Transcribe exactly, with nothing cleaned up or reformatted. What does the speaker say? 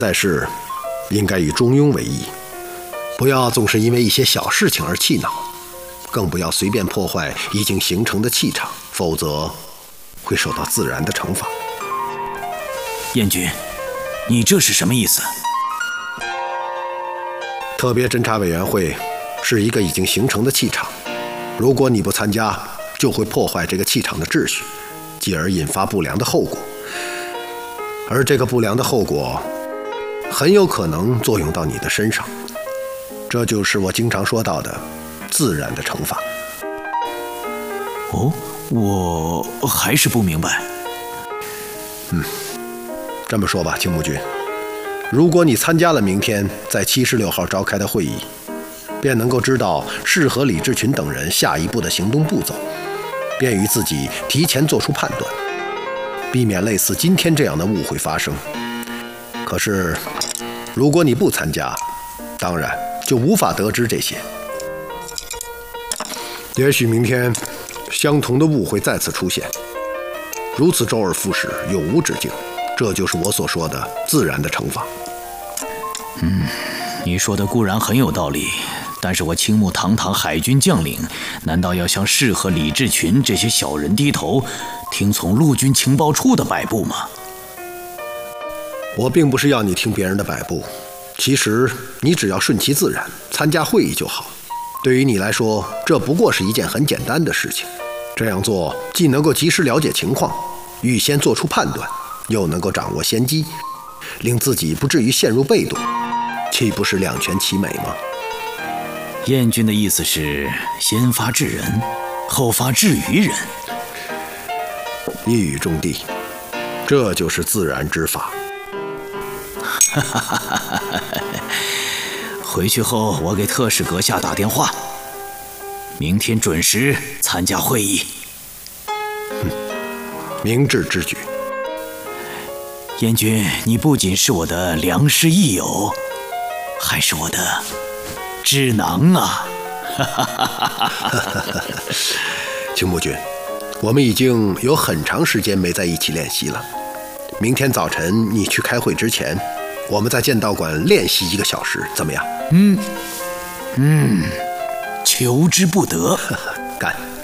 在世应该以中庸为宜，不要总是因为一些小事情而气恼，更不要随便破坏已经形成的气场，否则会受到自然的惩罚。 燕君，你这是什么意思？ 特别侦查委员会是一个已经形成的气场，如果你不参加，就会破坏这个气场的秩序，继而引发不良的后果。而这个不良的后果很有可能作用到你的身上，这就是我经常说到的自然的惩罚。 哦，我还是不明白。 嗯，这么说吧，青木君，如果你参加了明天在七十六号召开的会议，便能够知道适合李志群等人下一步的行动步骤，便于自己提前做出判断，避免类似今天这样的误会发生。可是如果你不参加，当然就无法得知这些。也许明天相同的误会再次出现，如此周而复始，永无止境，这就是我所说的自然的惩罚。 嗯，你说的固然很有道理，但是我青木堂堂海军将领，难道要向适合李志群这些小人低头，听从陆军情报处的摆布吗？ 我并不是要你听别人的摆布，其实你只要顺其自然，参加会议就好。对于你来说，这不过是一件很简单的事情。这样做既能够及时了解情况，预先做出判断，又能够掌握先机，令自己不至于陷入被动，岂不是两全其美吗？ 燕君的意思是先发制人，后发制于人。 一语中的，这就是自然之法。 回去后我给特使阁下打电话，明天准时参加会议。 嗯，明智之举。 燕君，你不仅是我的良师益友，还是我的智囊啊！ 青木君，我们已经有很长时间没在一起练习了。明天早晨你去开会之前，我们在剑道馆练习一个小时，怎么样？ 嗯嗯，求之不得。 干！